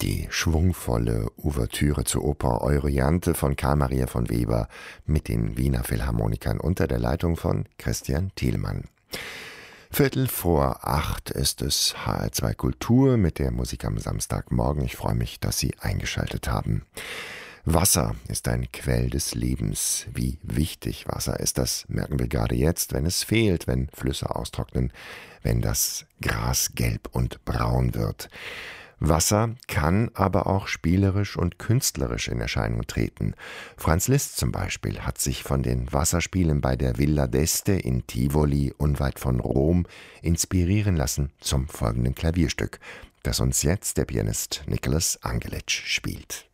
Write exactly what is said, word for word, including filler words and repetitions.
Die schwungvolle Ouvertüre zur Oper Euryanthe von Carl Maria von Weber mit den Wiener Philharmonikern unter der Leitung von Christian Thielmann. Viertel vor acht ist es, H R zwei Kultur mit der Musik am Samstagmorgen. Ich freue mich, dass Sie eingeschaltet haben. Wasser ist ein Quell des Lebens. Wie wichtig Wasser ist, das merken wir gerade jetzt, wenn es fehlt, wenn Flüsse austrocknen, wenn das Gras gelb und braun wird. Wasser kann aber auch spielerisch und künstlerisch in Erscheinung treten. Franz Liszt zum Beispiel hat sich von den Wasserspielen bei der Villa d'Este in Tivoli unweit von Rom inspirieren lassen zum folgenden Klavierstück, das uns jetzt der Pianist Nicholas Angelitsch spielt.